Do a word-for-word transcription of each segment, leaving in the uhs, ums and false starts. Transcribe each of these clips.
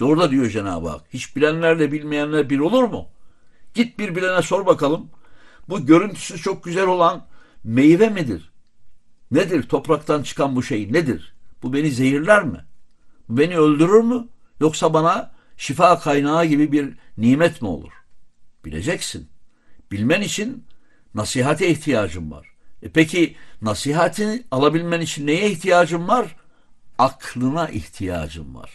İşte orada diyor Cenab-ı Hak, hiç bilenlerle bilmeyenler bir olur mu? Git bir bilene sor bakalım. Bu görüntüsü çok güzel olan meyve midir? Nedir? Topraktan çıkan bu şey nedir? Bu beni zehirler mi? Bu beni öldürür mü? Yoksa bana şifa kaynağı gibi bir nimet mi olur? Bileceksin. Bilmen için nasihate ihtiyacın var. E peki nasihatini alabilmen için neye ihtiyacın var? Aklına ihtiyacın var.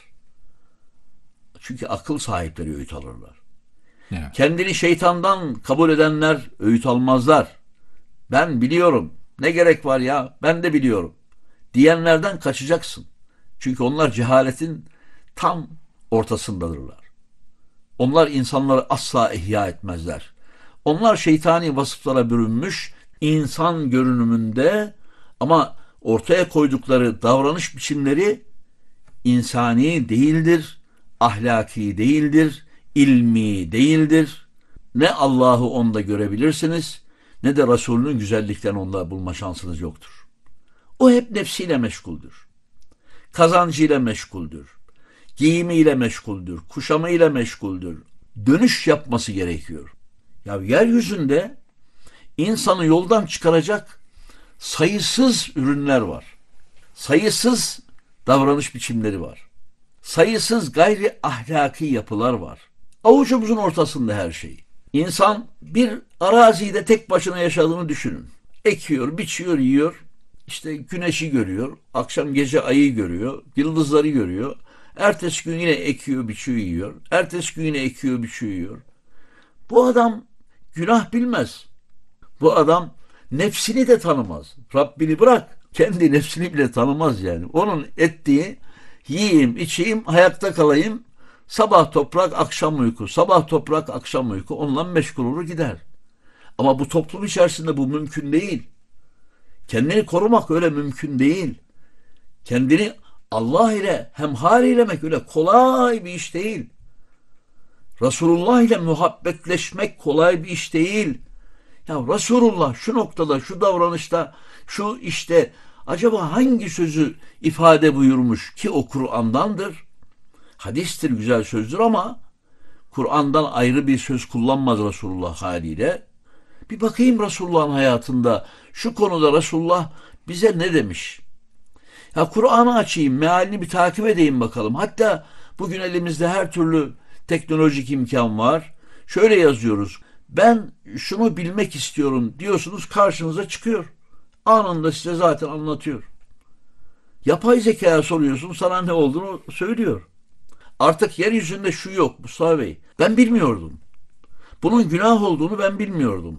Çünkü akıl sahipleri öğüt alırlar. Evet. Kendini şeytandan kabul edenler öğüt almazlar. Ben biliyorum. Ne gerek var ya? Ben de biliyorum. Diyenlerden kaçacaksın. Çünkü onlar cehaletin tam ortasındadırlar. Onlar insanları asla ihya etmezler. Onlar şeytani vasıflara bürünmüş insan görünümünde ama ortaya koydukları davranış biçimleri insani değildir, ahlaki değildir, ilmi değildir. Ne Allah'ı onda görebilirsiniz, ne de Resulünün güzelliklerini onda bulma şansınız yoktur. O hep nefsiyle meşguldür. Kazancıyla meşguldür. Giyimiyle meşguldür. Kuşamıyla meşguldür. Dönüş yapması gerekiyor. Ya yeryüzünde insanı yoldan çıkaracak sayısız ürünler var. Sayısız davranış biçimleri var. Sayısız gayri ahlaki yapılar var. Avucumuzun ortasında her şey. İnsan bir arazide tek başına yaşadığını düşünün. Ekiyor, biçiyor, yiyor. İşte güneşi görüyor. Akşam gece ayı görüyor. Yıldızları görüyor. Ertesi gün yine ekiyor, biçiyor, yiyor. Ertesi gün yine ekiyor, biçiyor, yiyor. Bu adam günah bilmez. Bu adam nefsini de tanımaz. Rabbini bırak. Kendi nefsini bile tanımaz yani. Onun ettiği yiyeyim, içeyim, hayatta kalayım. Sabah toprak, akşam uyku. Sabah toprak, akşam uyku. Onunla meşgul olur gider. Ama bu toplum içerisinde bu mümkün değil. Kendini korumak öyle mümkün değil. Kendini Allah ile hemhal eylemek öyle kolay bir iş değil. Resulullah ile muhabbetleşmek kolay bir iş değil. Ya Resulullah şu noktada, şu davranışta, şu işte acaba hangi sözü ifade buyurmuş ki o Kur'an'dandır? Hadistir, güzel sözdür ama Kur'an'dan ayrı bir söz kullanmaz Resulullah haliyle. Bir bakayım Resulullah'ın hayatında şu konuda Resulullah bize ne demiş? Ya Kur'an'ı açayım, mealini bir takip edeyim bakalım. Hatta bugün elimizde her türlü teknolojik imkan var. Şöyle yazıyoruz. Ben şunu bilmek istiyorum diyorsunuz, karşınıza çıkıyor. Anında size zaten anlatıyor. Yapay zekaya soruyorsun, sana ne olduğunu söylüyor. Artık yeryüzünde şu yok Mustafa Bey. Ben bilmiyordum. Bunun günah olduğunu ben bilmiyordum.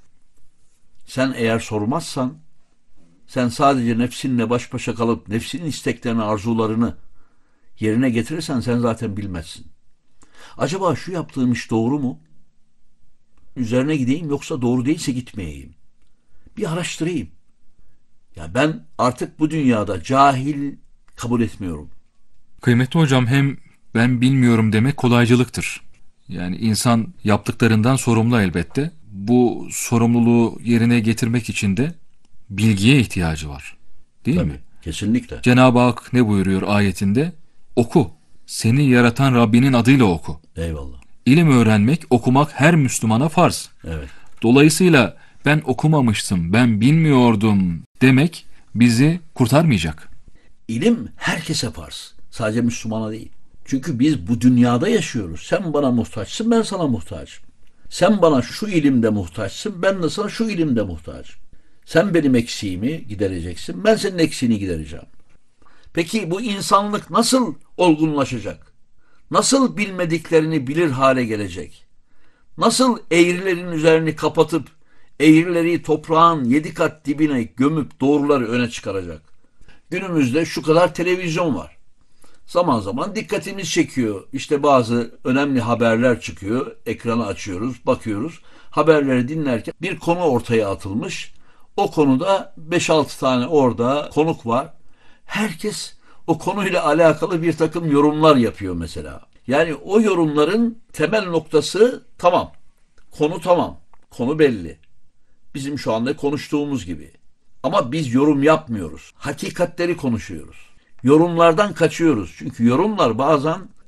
Sen eğer sormazsan, sen sadece nefsinle baş başa kalıp nefsinin isteklerini, arzularını yerine getirirsen sen zaten bilmezsin. Acaba şu yaptığım iş doğru mu? Üzerine gideyim yoksa doğru değilse gitmeyeyim. Bir araştırayım. Ya ben artık bu dünyada cahil kabul etmiyorum. Kıymetli hocam, hem ben bilmiyorum demek kolaycılıktır. Yani insan yaptıklarından sorumlu elbette. Bu sorumluluğu yerine getirmek için de bilgiye ihtiyacı var. Değil Tabii, mi? kesinlikle. Cenab-ı Hak ne buyuruyor ayetinde? Oku. Seni yaratan Rabbinin adıyla oku. Eyvallah. İlim öğrenmek, okumak her Müslümana farz. Evet. Dolayısıyla ben okumamıştım, ben bilmiyordum demek bizi kurtarmayacak. İlim herkese farz. Sadece Müslümana değil. Çünkü biz bu dünyada yaşıyoruz. Sen bana muhtaçsın, ben sana muhtacım. Sen bana şu ilimde muhtaçsın, ben de sana şu ilimde muhtacım. Sen benim eksiğimi gidereceksin, ben senin eksiğini gidereceğim. Peki bu insanlık nasıl olgunlaşacak? Nasıl bilmediklerini bilir hale gelecek? Nasıl eğrilerin üzerini kapatıp eğrileri toprağın yedi kat dibine gömüp doğruları öne çıkaracak? Günümüzde şu kadar televizyon var. Zaman zaman dikkatimiz çekiyor. İşte bazı önemli haberler çıkıyor. Ekranı açıyoruz, bakıyoruz. Haberleri dinlerken bir konu ortaya atılmış. O konuda beş altı tane orada konuk var. Herkes o konuyla alakalı bir takım yorumlar yapıyor mesela. Yani o yorumların temel noktası tamam. Konu tamam. Konu belli. Bizim şu anda konuştuğumuz gibi. Ama biz yorum yapmıyoruz. Hakikatleri konuşuyoruz. Yorumlardan kaçıyoruz. Çünkü yorumlar bazen